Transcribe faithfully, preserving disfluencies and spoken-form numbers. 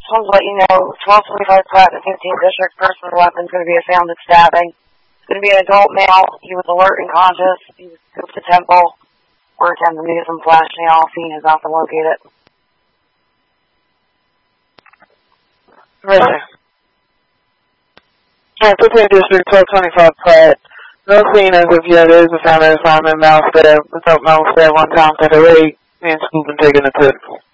Just wanted to let you know, twelve twenty-five Pratt, the fifteenth District, personal weapon is going to be found at stabbing. It's going to be an adult male. He was alert and conscious. He was scooped to temple. We're attempting to use some flash nail. Scene has not been located. Right there. Alright, fifteenth District, twelve twenty-five Pratt. No scene as of yet. There is a family that's found in Mouse there. Without Mouse there, one time for the rate. And scoop and taking the tip.